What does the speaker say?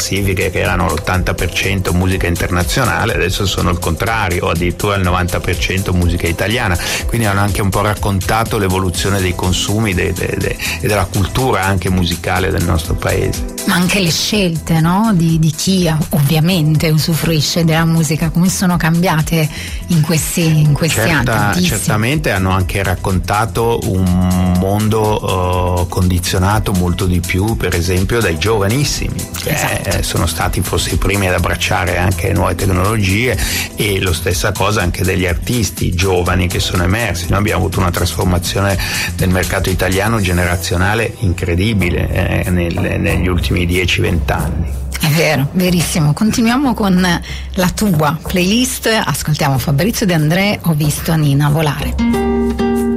classifiche che erano l'80% musica internazionale, adesso sono il contrario, addirittura il 90% musica italiana, quindi hanno anche un po' raccontato l'evoluzione dei consumi e della cultura anche musicale del nostro paese. Ma anche le scelte, no? di chi ovviamente usufruisce della musica, come sono cambiate in questi anni? Certamente hanno anche raccontato un mondo condizionato molto di più, per esempio, dai giovanissimi, che sono stati forse i primi ad abbracciare anche nuove tecnologie, e lo stessa cosa anche degli artisti giovani che sono emersi. Noi abbiamo avuto una trasformazione del mercato italiano generazionale incredibile negli ultimi 10-20 anni. È vero, verissimo. Continuiamo con la tua playlist, ascoltiamo Fabrizio De André, Ho visto Nina volare.